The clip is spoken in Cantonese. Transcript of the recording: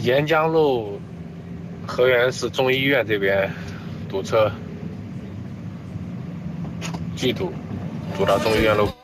沿江路河源市中医院这边堵车，巨堵，堵到中医院路。